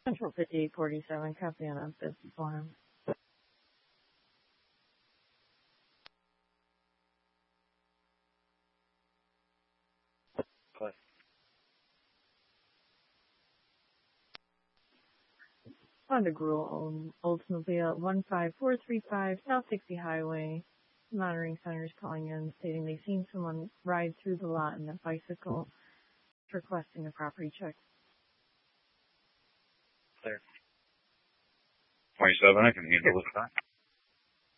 Central 5847, copy on a business form. Cliff. Honda Gruel, Oldsmobile 15435 South 60 Highway. Monitoring center is calling in stating they've seen someone ride through the lot in a bicycle, requesting a property check. Clear. 27, I can handle this back.